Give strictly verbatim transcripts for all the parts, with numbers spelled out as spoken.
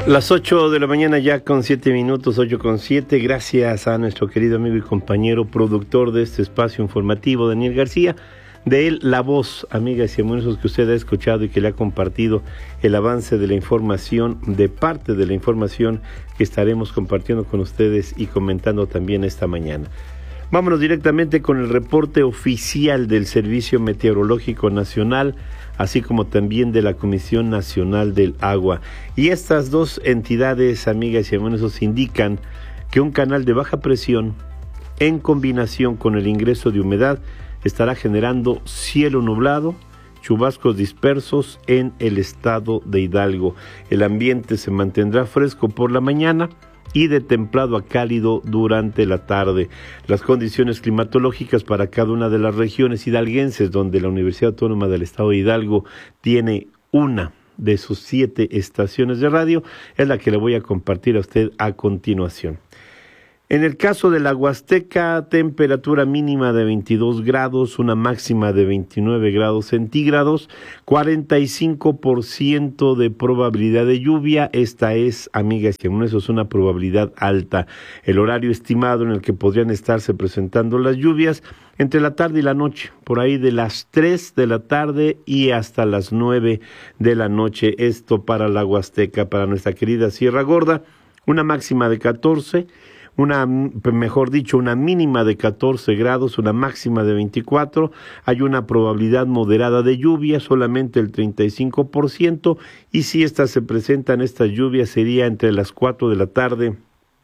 Las ocho de la mañana ya con siete minutos, ocho con siete, gracias a nuestro querido amigo y compañero productor de este espacio informativo, Daniel García. De él, la voz, amigas y amigos, que usted ha escuchado y que le ha compartido el avance de la información, de parte de la información que estaremos compartiendo con ustedes y comentando también esta mañana. Vámonos directamente con el reporte oficial del Servicio Meteorológico Nacional, así como también de la Comisión Nacional del Agua. Y estas dos entidades, amigas y amigos, indican que un canal de baja presión, en combinación con el ingreso de humedad, estará generando cielo nublado, chubascos dispersos en el estado de Hidalgo. El ambiente se mantendrá fresco por la mañana y de templado a cálido durante la tarde. Las condiciones climatológicas para cada una de las regiones hidalguenses, donde la Universidad Autónoma del Estado de Hidalgo tiene una de sus siete estaciones de radio, es la que le voy a compartir a usted a continuación. En el caso de la Huasteca, temperatura mínima de veintidós grados, una máxima de veintinueve grados centígrados, cuarenta y cinco por ciento de probabilidad de lluvia. Esta es, amigas y amigos, es una probabilidad alta. El horario estimado en el que podrían estarse presentando las lluvias entre la tarde y la noche, por ahí de las tres de la tarde y hasta las nueve de la noche. Esto para la Huasteca, para nuestra querida Sierra Gorda, una máxima de catorce, una, mejor dicho, una mínima de catorce grados, una máxima de veinticuatro, hay una probabilidad moderada de lluvia, solamente el treinta y cinco por ciento, y si estas se presentan, estas lluvias sería entre las cuatro de la tarde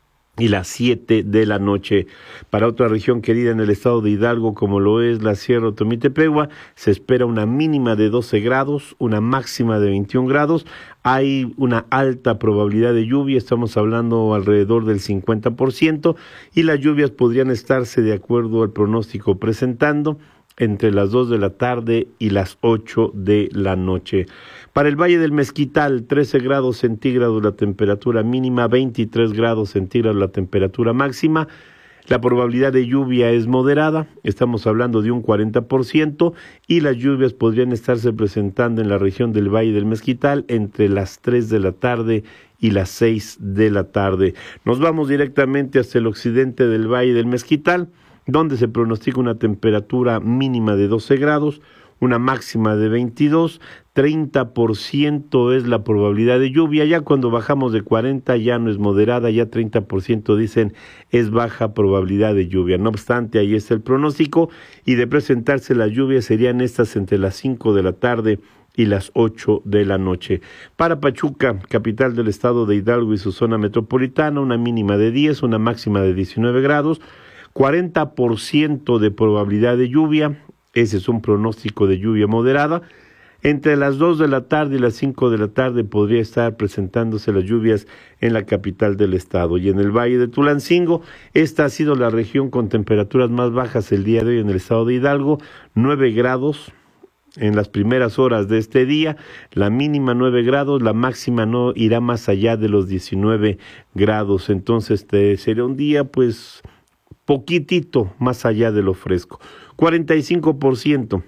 y las siete de la noche. Para otra región querida en el estado de Hidalgo, como lo es la Sierra Otomí-Tepehua, se espera una mínima de doce grados, una máxima de veintiún grados. Hay una alta probabilidad de lluvia, estamos hablando alrededor del cincuenta por ciento, y las lluvias podrían estarse, de acuerdo al pronóstico, presentando entre las dos de la tarde y las ocho de la noche. Para el Valle del Mezquital, trece grados centígrados la temperatura mínima, veintitrés grados centígrados la temperatura máxima. La probabilidad de lluvia es moderada, estamos hablando de un cuarenta por ciento, y las lluvias podrían estarse presentando en la región del Valle del Mezquital entre las tres de la tarde y las seis de la tarde. Nos vamos directamente hacia el occidente del Valle del Mezquital, donde se pronostica una temperatura mínima de doce grados, una máxima de veintidós, treinta por ciento es la probabilidad de lluvia. Ya cuando bajamos de cuarenta ya no es moderada, ya treinta por ciento dicen es baja probabilidad de lluvia. No obstante, ahí está el pronóstico, y de presentarse las lluvias serían estas entre las cinco de la tarde y las ocho de la noche. Para Pachuca, capital del estado de Hidalgo y su zona metropolitana, una mínima de diez, una máxima de diecinueve grados, cuarenta por ciento de probabilidad de lluvia. Ese es un pronóstico de lluvia moderada. Entre las dos de la tarde y las cinco de la tarde podría estar presentándose las lluvias en la capital del estado. Y en el Valle de Tulancingo, esta ha sido la región con temperaturas más bajas el día de hoy en el estado de Hidalgo, nueve grados en las primeras horas de este día, la mínima nueve grados, la máxima no irá más allá de los diecinueve grados. Entonces este sería un día pues poquitito más allá de lo fresco. cuarenta y cinco por ciento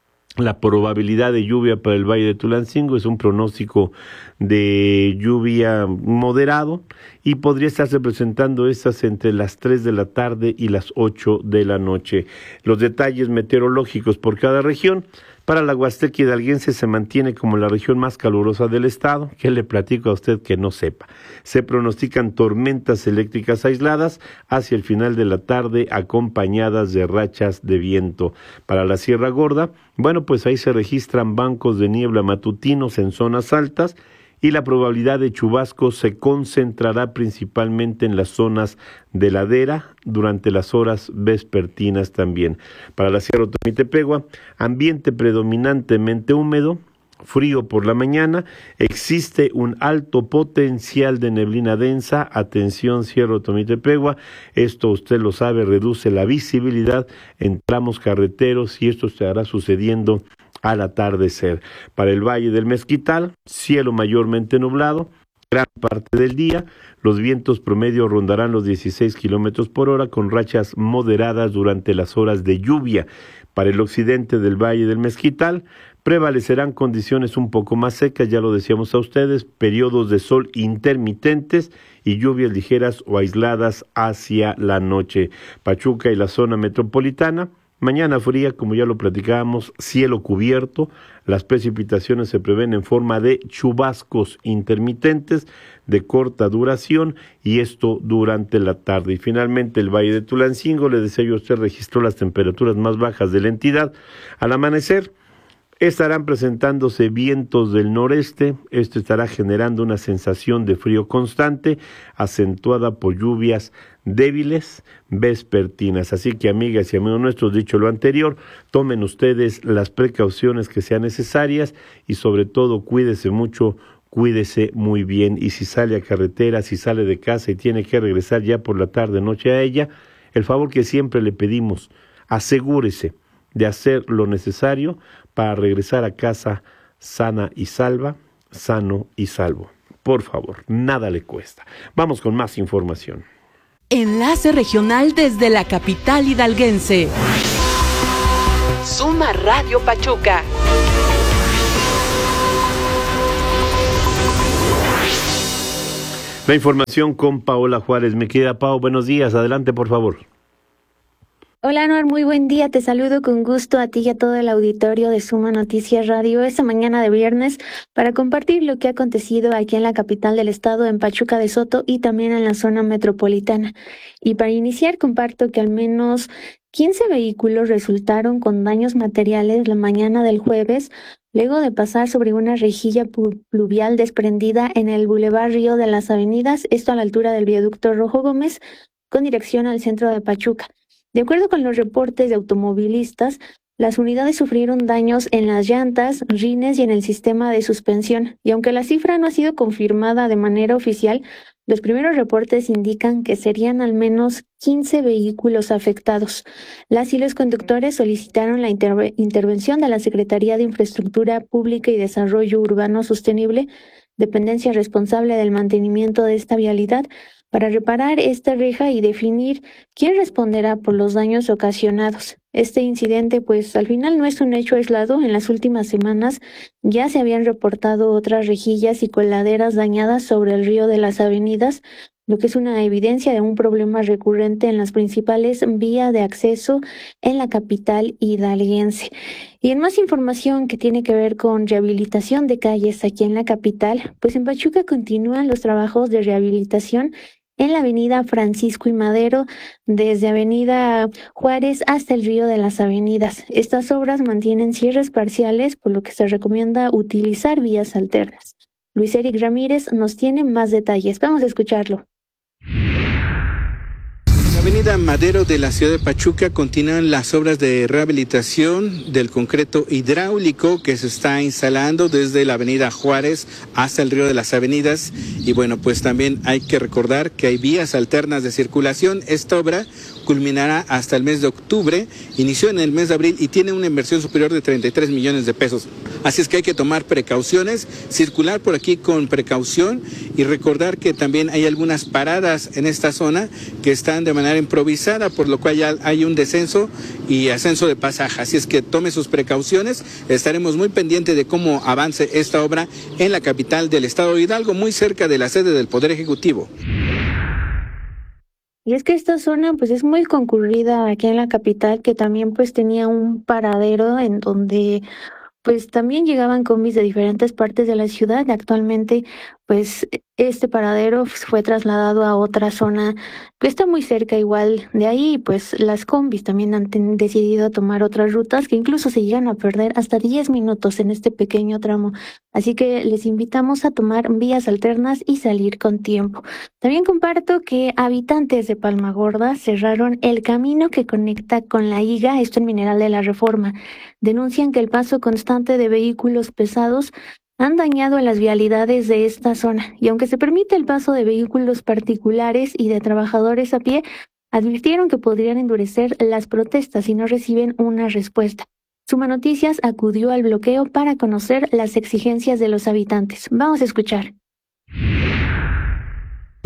la probabilidad de lluvia para el Valle de Tulancingo, es un pronóstico de lluvia moderado, y podría estarse presentando estas entre las tres de la tarde y las ocho de la noche. Los detalles meteorológicos por cada región. Para la Huasteca hidalguense se mantiene como la región más calurosa del estado. ¿Qué le platico a usted que no sepa? Se pronostican tormentas eléctricas aisladas hacia el final de la tarde, acompañadas de rachas de viento. Para la Sierra Gorda, bueno, pues ahí se registran bancos de niebla matutinos en zonas altas, y la probabilidad de chubascos se concentrará principalmente en las zonas de ladera durante las horas vespertinas también. Para la Sierra Otomí-Tepehua, ambiente predominantemente húmedo, frío por la mañana, existe un alto potencial de neblina densa. Atención, Sierra Otomí-Tepehua, esto usted lo sabe, reduce la visibilidad en tramos carreteros, y esto estará sucediendo al atardecer. Para el Valle del Mezquital, cielo mayormente nublado, gran parte del día, los vientos promedio rondarán los dieciséis kilómetros por hora, con rachas moderadas durante las horas de lluvia. Para el occidente del Valle del Mezquital, Prevalecerán condiciones un poco más secas, ya lo decíamos a ustedes, periodos de sol intermitentes y lluvias ligeras o aisladas hacia la noche. Pachuca y la zona metropolitana, mañana fría, como ya lo platicábamos, cielo cubierto, las precipitaciones se prevén en forma de chubascos intermitentes de corta duración y esto durante la tarde. Y finalmente el Valle de Tulancingo, le decía yo a usted, registró las temperaturas más bajas de la entidad. Al amanecer estarán presentándose vientos del noreste, esto estará generando una sensación de frío constante, acentuada por lluvias débiles vespertinas. Así que, amigas y amigos nuestros, dicho lo anterior, tomen ustedes las precauciones que sean necesarias y sobre todo cuídese mucho, cuídese muy bien. Y si sale a carretera, si sale de casa y tiene que regresar ya por la tarde, noche a ella, el favor que siempre le pedimos, asegúrese de hacer lo necesario para regresar a casa sana y salva, sano y salvo. Por favor, nada le cuesta. Vamos con más información. Enlace regional desde la capital hidalguense. Suma Radio Pachuca. La información con Paola Juárez. Me queda Pao, buenos días. Adelante, por favor. Hola, Anuar, muy buen día. Te saludo con gusto a ti y a todo el auditorio de Suma Noticias Radio esta mañana de viernes para compartir lo que ha acontecido aquí en la capital del estado, en Pachuca de Soto y también en la zona metropolitana. Y para iniciar, comparto que al menos quince vehículos resultaron con daños materiales la mañana del jueves, luego de pasar sobre una rejilla pluvial desprendida en el Boulevard Río de las Avenidas, esto a la altura del viaducto Rojo Gómez, con dirección al centro de Pachuca. De acuerdo con los reportes de automovilistas, las unidades sufrieron daños en las llantas, rines y en el sistema de suspensión, y aunque la cifra no ha sido confirmada de manera oficial, los primeros reportes indican que serían al menos quince vehículos afectados. Las y los conductores solicitaron la interve- intervención de la Secretaría de Infraestructura Pública y Desarrollo Urbano Sostenible, dependencia responsable del mantenimiento de esta vialidad, para reparar esta reja y definir quién responderá por los daños ocasionados. Este incidente, pues, al final no es un hecho aislado. En las últimas semanas ya se habían reportado otras rejillas y coladeras dañadas sobre el río de las Avenidas, lo que es una evidencia de un problema recurrente en las principales vías de acceso en la capital hidalguense. Y en más información que tiene que ver con rehabilitación de calles aquí en la capital, pues en Pachuca continúan los trabajos de rehabilitación en la avenida Francisco y Madero, desde avenida Juárez hasta el río de las Avenidas. Estas obras mantienen cierres parciales, por lo que se recomienda utilizar vías alternas. Luis Eric Ramírez nos tiene más detalles. Vamos a escucharlo. En la avenida Madero de la ciudad de Pachuca continúan las obras de rehabilitación del concreto hidráulico que se está instalando desde la avenida Juárez hasta el río de las Avenidas. Y bueno, pues también hay que recordar que hay vías alternas de circulación. Esta obra culminará hasta el mes de octubre, inició en el mes de abril y tiene una inversión superior de treinta y tres millones de pesos. Así es que hay que tomar precauciones, circular por aquí con precaución y recordar que también hay algunas paradas en esta zona que están de manera improvisada, por lo cual ya hay un descenso y ascenso de pasaje. Así es que tome sus precauciones. Estaremos muy pendientes de cómo avance esta obra en la capital del estado de Hidalgo, muy cerca de la sede del Poder Ejecutivo. Y es que esta zona pues es muy concurrida aquí en la capital, que también pues tenía un paradero en donde pues también llegaban combis de diferentes partes de la ciudad. Actualmente pues este paradero fue trasladado a otra zona que está muy cerca igual de ahí, pues las combis también han ten- decidido tomar otras rutas que incluso se llegan a perder hasta diez minutos en este pequeño tramo. Así que les invitamos a tomar vías alternas y salir con tiempo. También comparto que habitantes de Palma Gorda cerraron el camino que conecta con la Higa, esto en Mineral de la Reforma. Denuncian que el paso constante de vehículos pesados han dañado las vialidades de esta zona, y aunque se permite el paso de vehículos particulares y de trabajadores a pie, advirtieron que podrían endurecer las protestas si no reciben una respuesta. Suma Noticias acudió al bloqueo para conocer las exigencias de los habitantes. Vamos a escuchar.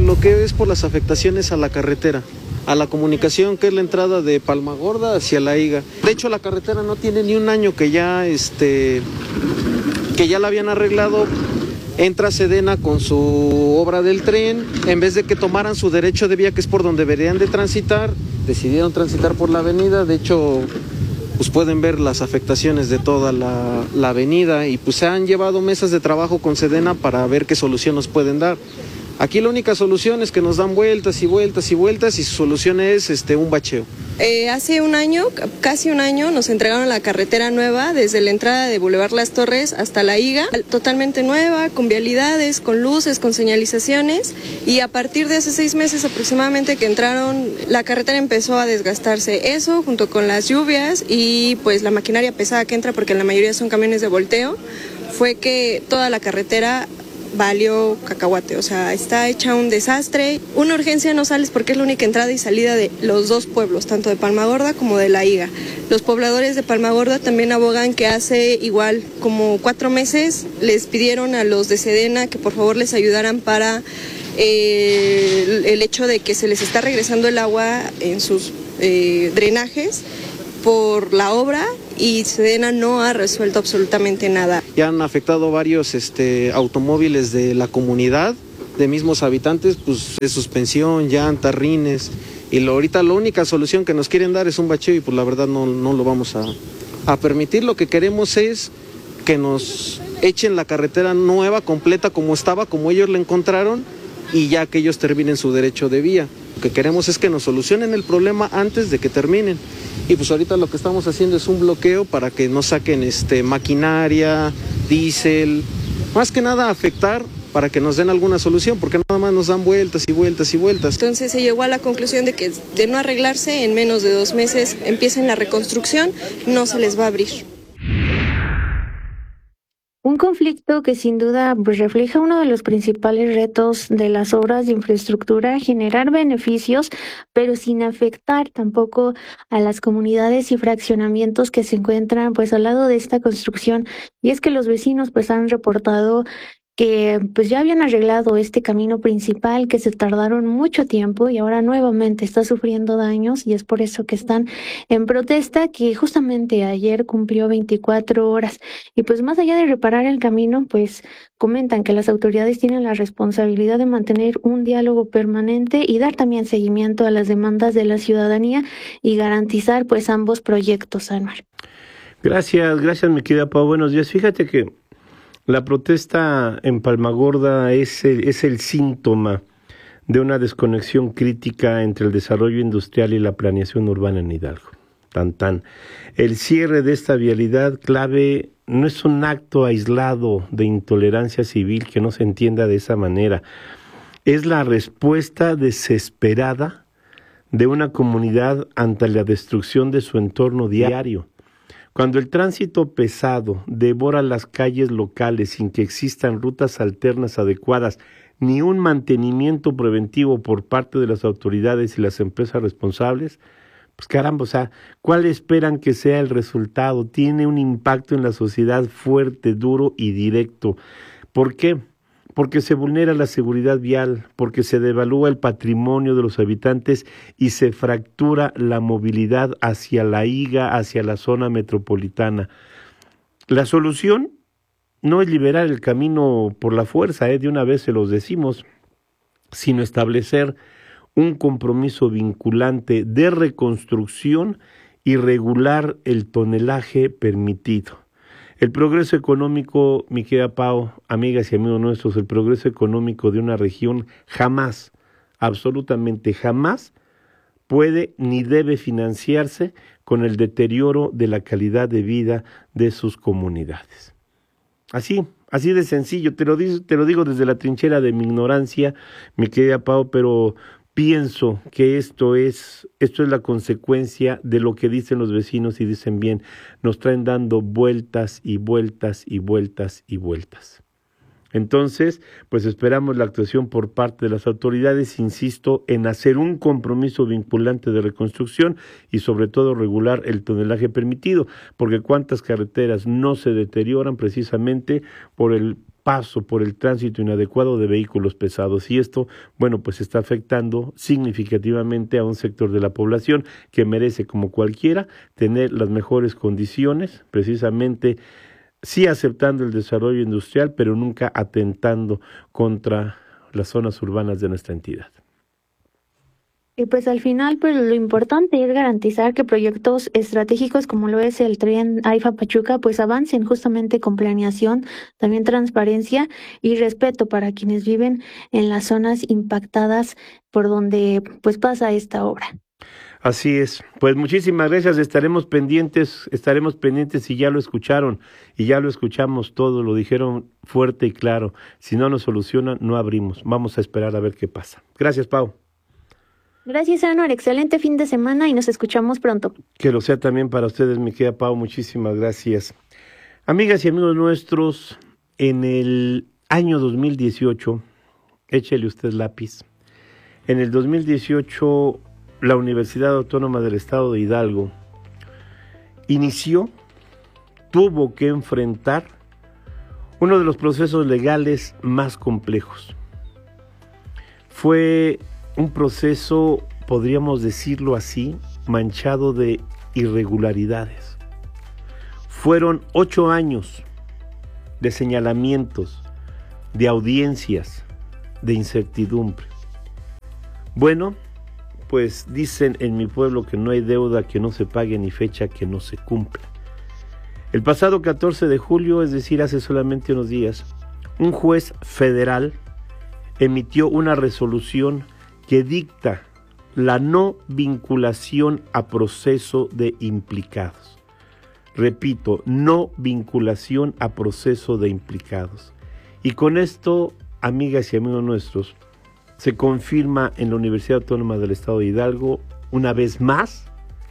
Lo que es por las afectaciones a la carretera, a la comunicación, que es la entrada de Palmagorda hacia La Higa. De hecho, la carretera no tiene ni un año que ya, este, que ya la habían arreglado. Entra Sedena con su obra del tren, en vez de que tomaran su derecho de vía, que es por donde deberían de transitar, decidieron transitar por la avenida. De hecho, pues pueden ver las afectaciones de toda la, la avenida, y pues se han llevado mesas de trabajo con Sedena para ver qué solución nos pueden dar. Aquí la única solución es que nos dan vueltas y vueltas y vueltas, y su solución es este, un bacheo. Eh, hace un año, casi un año, nos entregaron la carretera nueva desde la entrada de Boulevard Las Torres hasta La Higa, totalmente nueva, con vialidades, con luces, con señalizaciones, y a partir de hace seis meses aproximadamente que entraron, la carretera empezó a desgastarse. Eso, junto con las lluvias y pues la maquinaria pesada que entra, porque la mayoría son camiones de volteo, fue que toda la carretera valió cacahuate, o sea, está hecha un desastre. Una urgencia no sales porque es la única entrada y salida de los dos pueblos, tanto de Palmagorda como de La Higa. Los pobladores de Palmagorda también abogan que hace igual como cuatro meses les pidieron a los de Sedena que por favor les ayudaran para eh, el, el hecho de que se les está regresando el agua en sus eh, drenajes por la obra, y Sedena no ha resuelto absolutamente nada. Ya han afectado varios este, automóviles de la comunidad, de mismos habitantes, pues de suspensión, llantas, rines, y lo, ahorita la única solución que nos quieren dar es un bacheo, y pues la verdad no, no lo vamos a, a permitir. Lo que queremos es que nos echen la carretera nueva, completa, como estaba, como ellos la encontraron, y ya que ellos terminen su derecho de vía. Lo que queremos es que nos solucionen el problema antes de que terminen. Y pues ahorita lo que estamos haciendo es un bloqueo para que no saquen este, maquinaria, diésel, más que nada afectar para que nos den alguna solución, porque nada más nos dan vueltas y vueltas y vueltas. Entonces se llegó a la conclusión de que de no arreglarse, en menos de dos meses empiecen la reconstrucción, no se les va a abrir. Un conflicto que sin duda pues, refleja uno de los principales retos de las obras de infraestructura, generar beneficios, pero sin afectar tampoco a las comunidades y fraccionamientos que se encuentran pues al lado de esta construcción. Y es que los vecinos pues han reportado que pues ya habían arreglado este camino principal, que se tardaron mucho tiempo y ahora nuevamente está sufriendo daños, y es por eso que están en protesta, que justamente ayer cumplió veinticuatro horas. Y pues más allá de reparar el camino, pues comentan que las autoridades tienen la responsabilidad de mantener un diálogo permanente y dar también seguimiento a las demandas de la ciudadanía y garantizar pues ambos proyectos, Anuar. Gracias, gracias mi querida Pau, buenos días. Fíjate que la protesta en Palmagorda es el, es el síntoma de una desconexión crítica entre el desarrollo industrial y la planeación urbana en Hidalgo. Tan tan. El cierre de esta vialidad clave no es un acto aislado de intolerancia civil, que no se entienda de esa manera. Es la respuesta desesperada de una comunidad ante la destrucción de su entorno diario. Cuando el tránsito pesado devora las calles locales sin que existan rutas alternas adecuadas ni un mantenimiento preventivo por parte de las autoridades y las empresas responsables, pues caramba, o sea, ¿cuál esperan que sea el resultado? Tiene un impacto en la sociedad fuerte, duro y directo. ¿Por qué? Porque se vulnera la seguridad vial, porque se devalúa el patrimonio de los habitantes y se fractura la movilidad hacia La Higa, hacia la zona metropolitana. La solución no es liberar el camino por la fuerza, ¿eh? de una vez se los decimos, sino establecer un compromiso vinculante de reconstrucción y regular el tonelaje permitido. El progreso económico, mi querida Pau, amigas y amigos nuestros, el progreso económico de una región jamás, absolutamente jamás, puede ni debe financiarse con el deterioro de la calidad de vida de sus comunidades. Así, así de sencillo, te lo digo, te lo digo desde la trinchera de mi ignorancia, mi querida Pau, pero pienso que esto es, esto es la consecuencia de lo que dicen los vecinos, y dicen bien, nos traen dando vueltas y vueltas y vueltas y vueltas. Entonces, pues esperamos la actuación por parte de las autoridades, insisto, en hacer un compromiso vinculante de reconstrucción y sobre todo regular el tonelaje permitido, porque cuántas carreteras no se deterioran precisamente por el paso por el tránsito inadecuado de vehículos pesados. Y esto, bueno, pues está afectando significativamente a un sector de la población que merece, como cualquiera, tener las mejores condiciones, precisamente sí aceptando el desarrollo industrial, pero nunca atentando contra las zonas urbanas de nuestra entidad. Y pues al final, pues lo importante es garantizar que proyectos estratégicos como lo es el tren AIFA Pachuca, pues avancen justamente con planeación, también transparencia y respeto para quienes viven en las zonas impactadas por donde pues pasa esta obra. Así es. Pues muchísimas gracias. Estaremos pendientes, estaremos pendientes si ya lo escucharon y ya lo escuchamos todo, lo dijeron fuerte y claro. Si no nos solucionan, no abrimos. Vamos a esperar a ver qué pasa. Gracias, Pau. Gracias, Anuar. Excelente fin de semana y nos escuchamos pronto. Que lo sea también para ustedes, mi querida Pau. Muchísimas gracias. Amigas y amigos nuestros, en el año dos mil dieciocho, échele usted lápiz, en el dos mil dieciocho la Universidad Autónoma del Estado de Hidalgo inició, tuvo que enfrentar uno de los procesos legales más complejos. Fue un proceso, podríamos decirlo así, manchado de irregularidades. Fueron ocho años de señalamientos, de audiencias, de incertidumbre. Bueno, pues dicen en mi pueblo que no hay deuda que no se pague ni fecha que no se cumpla. El pasado catorce de julio, es decir, hace solamente unos días, un juez federal emitió una resolución que dicta la no vinculación a proceso de implicados. Repito, no vinculación a proceso de implicados. Y con esto, amigas y amigos nuestros, se confirma en la Universidad Autónoma del Estado de Hidalgo, una vez más,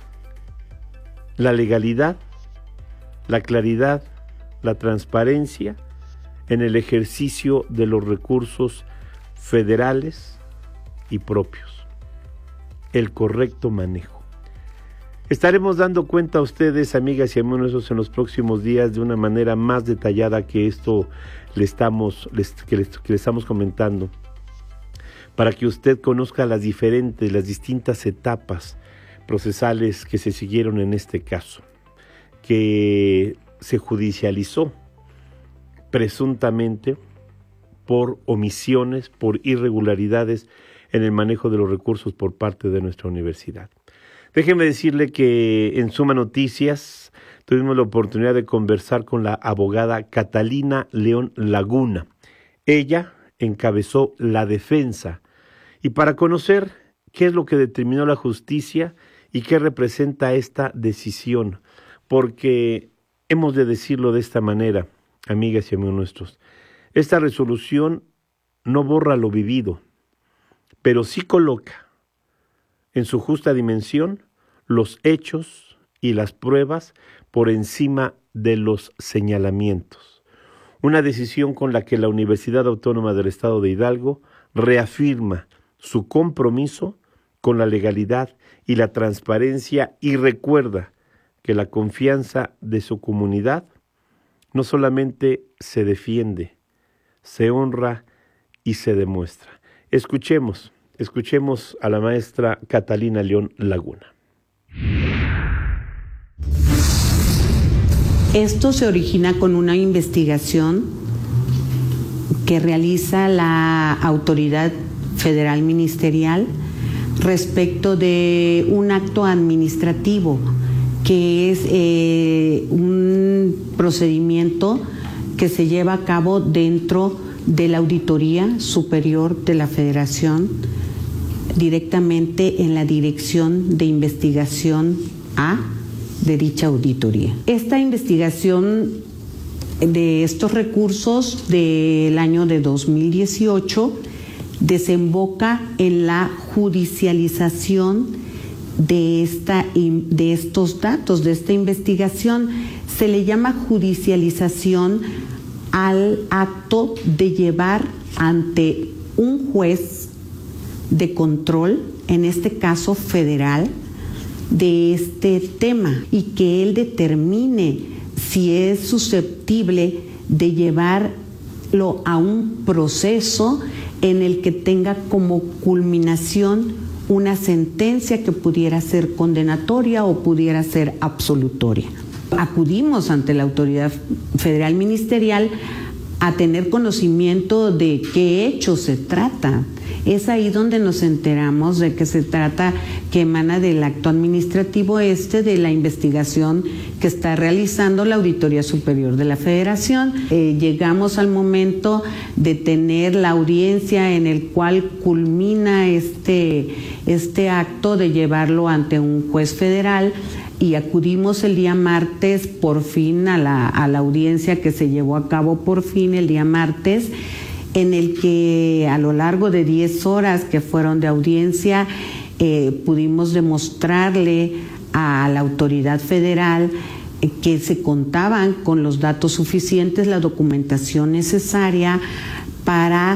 la legalidad, la claridad, la transparencia en el ejercicio de los recursos federales y propios, el correcto manejo. Estaremos dando cuenta a ustedes, amigas y amigos nuestros, en los próximos días de una manera más detallada que esto le estamos, les, que, les, que le estamos comentando, para que usted conozca las diferentes, las distintas etapas procesales que se siguieron en este caso, que se judicializó presuntamente por omisiones, por irregularidades en el manejo de los recursos por parte de nuestra universidad. Déjeme decirle que en Suma Noticias tuvimos la oportunidad de conversar con la abogada Catalina León Laguna. Ella encabezó la defensa y para conocer qué es lo que determinó la justicia y qué representa esta decisión, porque hemos de decirlo de esta manera, amigas y amigos nuestros, esta resolución no borra lo vivido, pero sí coloca en su justa dimensión los hechos y las pruebas por encima de los señalamientos. Una decisión con la que la Universidad Autónoma del Estado de Hidalgo reafirma su compromiso con la legalidad y la transparencia y recuerda que la confianza de su comunidad no solamente se defiende, se honra y se demuestra. Escuchemos, escuchemos a la maestra Catalina León Laguna. Esto se origina con una investigación que realiza la Autoridad Federal Ministerial respecto de un acto administrativo que es eh, un procedimiento que se lleva a cabo dentro de la Auditoría Superior de la Federación, directamente en la Dirección de Investigación A de dicha auditoría. Esta investigación de estos recursos del año de dos mil dieciocho desemboca en la judicialización de, esta, de estos datos, de esta investigación. Se le llama judicialización al acto de llevar ante un juez de control, en este caso federal, de este tema y que él determine si es susceptible de llevar a un proceso en el que tenga como culminación una sentencia que pudiera ser condenatoria o pudiera ser absolutoria. Acudimos ante la autoridad federal ministerial a tener conocimiento de qué hecho se trata. Es ahí donde nos enteramos de que se trata, que emana del acto administrativo este de la investigación que está realizando la Auditoría Superior de la Federación. Eh, llegamos al momento de tener la audiencia en el cual culmina este, este acto de llevarlo ante un juez federal, y acudimos el día martes por fin a la, a la audiencia que se llevó a cabo por fin el día martes, en el que a lo largo de diez horas que fueron de audiencia eh, pudimos demostrarle a la autoridad federal eh, que se contaban con los datos suficientes, la documentación necesaria para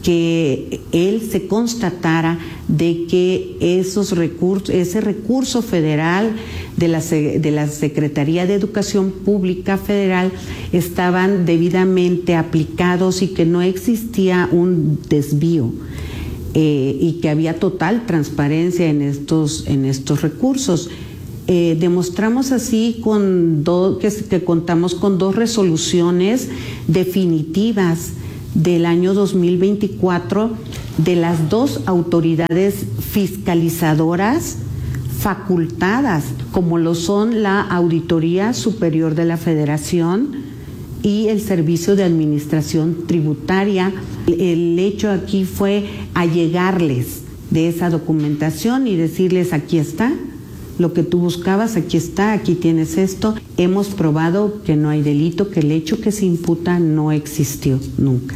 que él se constatara de que esos recursos, ese recurso federal de la, de la Secretaría de Educación Pública Federal estaban debidamente aplicados y que no existía un desvío eh, y que había total transparencia en estos, en estos recursos. Eh, demostramos así con do, que, que contamos con dos resoluciones definitivas del año dos mil veinticuatro de las dos autoridades fiscalizadoras facultadas, como lo son la Auditoría Superior de la Federación y el Servicio de Administración Tributaria. El hecho aquí fue allegarles de esa documentación y decirles: aquí está, lo que tú buscabas, aquí está, aquí tienes esto. Hemos probado que no hay delito, que el hecho que se imputa no existió nunca.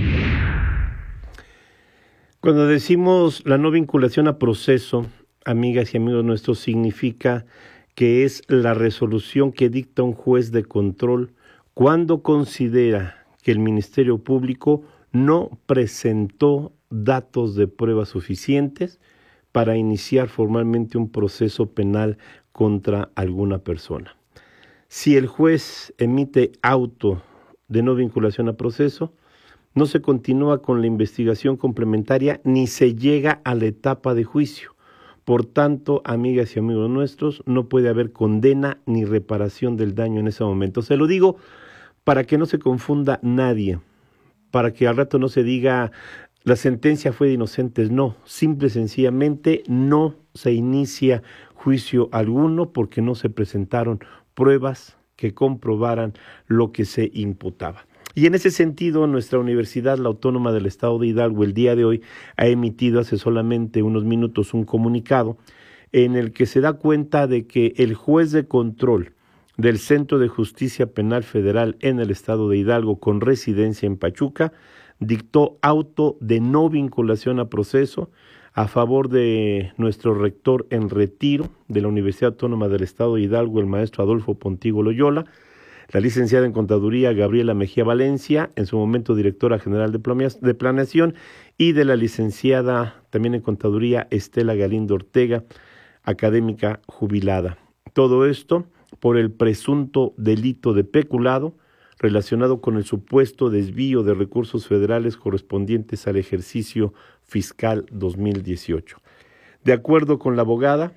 Cuando decimos la no vinculación a proceso, amigas y amigos nuestros, significa que es la resolución que dicta un juez de control cuando considera que el Ministerio Público no presentó datos de prueba suficientes para iniciar formalmente un proceso penal contra alguna persona. Si el juez emite auto de no vinculación a proceso, no se continúa con la investigación complementaria ni se llega a la etapa de juicio. Por tanto, amigas y amigos nuestros, no puede haber condena ni reparación del daño en ese momento. Se lo digo para que no se confunda nadie, para que al rato no se diga la sentencia fue de inocentes. No, simple y sencillamente no se inicia juicio alguno porque no se presentaron pruebas que comprobaran lo que se imputaba. Y en ese sentido, nuestra Universidad, la Autónoma del Estado de Hidalgo, el día de hoy ha emitido hace solamente unos minutos un comunicado en el que se da cuenta de que el juez de control del Centro de Justicia Penal Federal en el Estado de Hidalgo, con residencia en Pachuca, dictó auto de no vinculación a proceso a favor de nuestro rector en retiro de la Universidad Autónoma del Estado de Hidalgo, el maestro Adolfo Pontigo Loyola, la licenciada en Contaduría Gabriela Mejía Valencia, en su momento directora general de Planeación, y de la licenciada también en Contaduría Estela Galindo Ortega, académica jubilada. Todo esto por el presunto delito de peculado relacionado con el supuesto desvío de recursos federales correspondientes al ejercicio fiscal dos mil dieciocho. De acuerdo con la abogada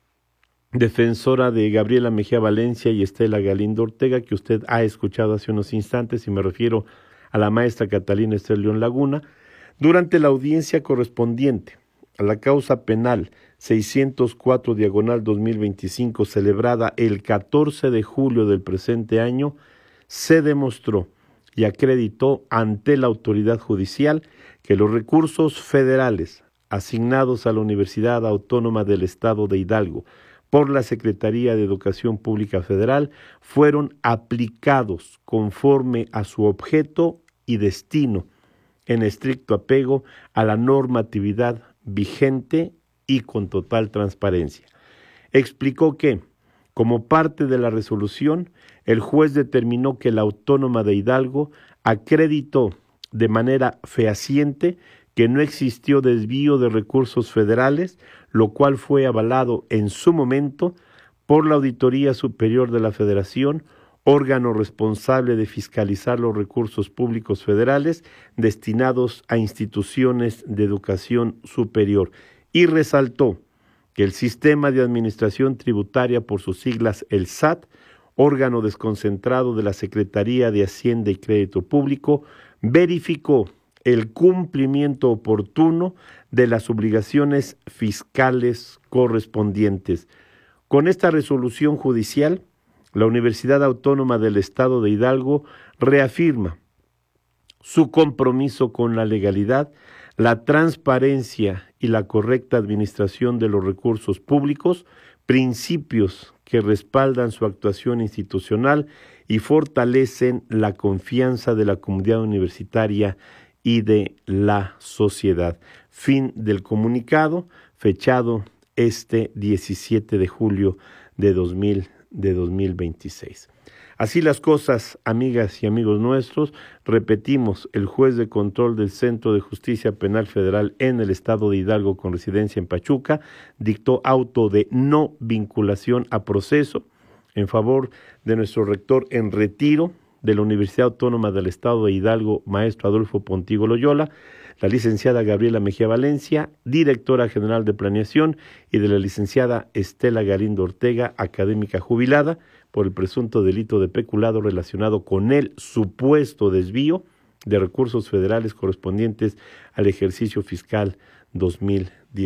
defensora de Gabriela Mejía Valencia y Estela Galindo Ortega, que usted ha escuchado hace unos instantes, y me refiero a la maestra Catalina Esther León Laguna, durante la audiencia correspondiente a la causa penal seiscientos cuatro diagonal dos mil veinticinco, celebrada el catorce de julio del presente año, se demostró y acreditó ante la autoridad judicial que los recursos federales asignados a la Universidad Autónoma del Estado de Hidalgo por la Secretaría de Educación Pública Federal fueron aplicados conforme a su objeto y destino, en estricto apego a la normatividad vigente y con total transparencia. Explicó que, como parte de la resolución, el juez determinó que la Autónoma de Hidalgo acreditó de manera fehaciente que no existió desvío de recursos federales, lo cual fue avalado en su momento por la Auditoría Superior de la Federación, órgano responsable de fiscalizar los recursos públicos federales destinados a instituciones de educación superior, y resaltó que el Sistema de Administración Tributaria, por sus siglas el S A T, órgano desconcentrado de la Secretaría de Hacienda y Crédito Público, verificó el cumplimiento oportuno de las obligaciones fiscales correspondientes. Con esta resolución judicial, la Universidad Autónoma del Estado de Hidalgo reafirma su compromiso con la legalidad, la transparencia y la correcta administración de los recursos públicos, principios que respaldan su actuación institucional y fortalecen la confianza de la comunidad universitaria y de la sociedad. Fin del comunicado, fechado este diecisiete de julio de dos mil veintiséis. Así las cosas, amigas y amigos nuestros, repetimos, el juez de control del Centro de Justicia Penal Federal en el estado de Hidalgo con residencia en Pachuca dictó auto de no vinculación a proceso en favor de nuestro rector en retiro de la Universidad Autónoma del Estado de Hidalgo, maestro Adolfo Pontigo Loyola, la licenciada Gabriela Mejía Valencia, directora general de Planeación, y de la licenciada Estela Galindo Ortega, académica jubilada, por el presunto delito de peculado relacionado con el supuesto desvío de recursos federales correspondientes al ejercicio fiscal dos mil diez.